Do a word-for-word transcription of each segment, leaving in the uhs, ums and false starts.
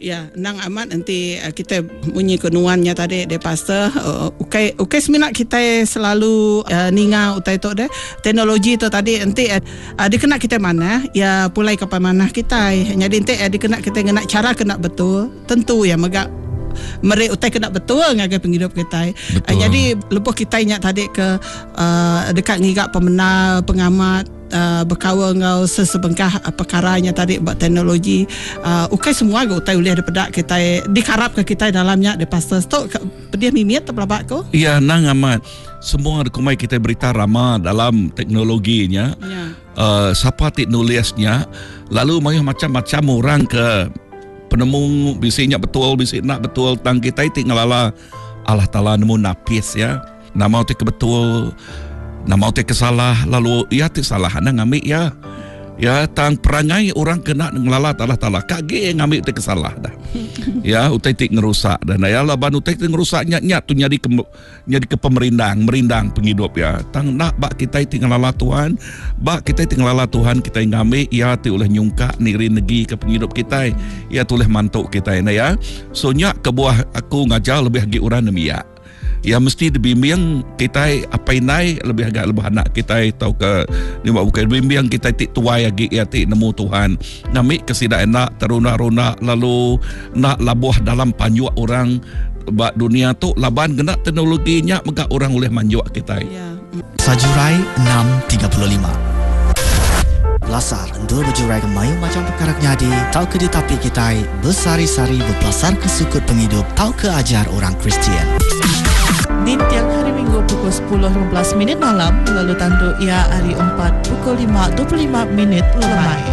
Ya, nang amat nanti uh, kita bunyi kenuannya tadi de pastor. Uh, ukai ukai seminat kita selalu uh, ninga utai tu deh. Teknologi tu tadi nanti uh, dikena kita mana ya pulai kapan mana kita. Jadi nanti uh, dikena kita kena cara kena betul. Tentu ya megak mereka utai kena betul ngagai penghidup kita. Uh, jadi lepas kita ingat tadi ke uh, dekat ngigak pemenang pengamat Uh, berkawan ngau sesebengkah uh, perkaranya tadi buat teknologi uh, ukai semua go utai boleh daripada kita dikarap ke kita dalamnya de pastor stok pedia mimiat pelabak ko iya nang amat semua rekomai kita berita ramah dalam teknologinya ya. Uh, siapa teknologisnya lalu mayu macam-macam orang ke penemu bisanya betul bisik nak betul tang kita tik ngalala Allah Taala nemu napis ya nama utik betul nama utik kesalah lalu ia tik salah nang ngambil ya ya tang perangai orang kena ngelala Allah Taala kage ngambil utik kesalah dah ya utik tik ngerusak dan ya laban utik tik ngerusak nyat tu nyadi ke nyadi ke pemerindang merindang penghidup ya tang nak bak kita tik ngelala Tuhan bak kita tik ngelala Tuhan kita ngambil ia tik oleh nyungka niri negi ke penghidup kita ia tuleh mantuk kita na ya so nyak ke buah aku ngajar lebih lagi orang demiak ya mesti dibimbing kita apa inai lebih agak lebih anak kita tahu ke ni bukan bimbing kita tik tuai lagi ya tik nemu Tuhan ngamik kesida enak teruna-runa lalu nak labuh dalam panjuak orang bak dunia tu laban kena teknologinya maka orang oleh manjuak kita ya. Sajurai enam tiga puluh lima Belasar dua berjurai kemayu macam perkara nyadi tahu ke di tapi kita bersari-sari berbelasar ke sukut penghidup tahu ke ajar orang Kristian di tiang hari Minggu pukul sepuluh lima belas minit malam lalu tandu ia hari empat pukul lima dua puluh lima minit lemai.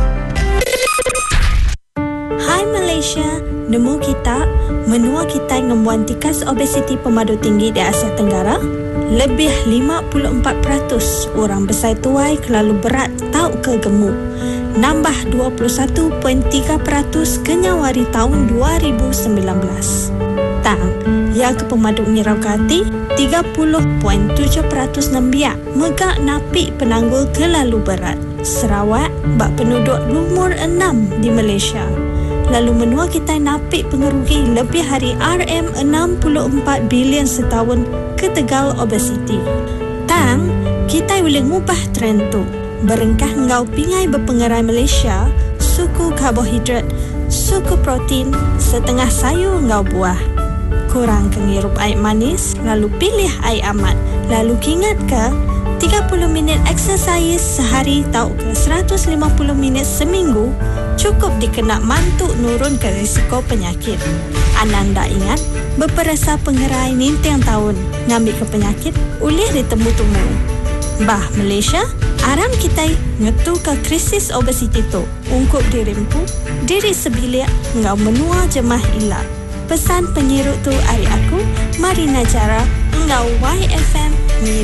Hai Malaysia, nemu kita menua kita ngembuan tikas obesiti pemadu tinggi di Asia Tenggara. Lebih lima puluh empat peratus orang besar tuai kelalu berat tau ke gemuk. Nambah dua puluh satu perpuluhan tiga peratus ke Nyawari tahun dua ribu sembilan belas. Tang, yang ke pemadu ngirau kati tiga puluh perpuluhan tujuh peratus nembiak megak napi penanggul kelalu berat. Sarawak bak penduduk lumur enam di Malaysia. Lalu menua kita napi pengerugi lebih hari R M enam puluh empat bilion setahun ke tegal obesiti. Tang, kita boleh ngubah trend tu. Berengkah ngau pingai berpengerai Malaysia, suku karbohidrat, suku protein, setengah sayur ngau buah. Kurang kengirup air manis, lalu pilih air amat. Lalu ingat ke, tiga puluh minit exercise sehari tau ke seratus lima puluh minit seminggu cukup dikena mantuk nurun ke risiko penyakit. Ananda ingat, beperasa pengerai ninteng tahun ngambil ke penyakit ulih ditemu-temu. Bah Malaysia, aram kita ngetu ke krisis obesiti tu. Ungkup dirimpu, diri sebilik ngau menua jemah ilah. Pesan penyirut tu hari aku, Marina Jara, ngau Y F M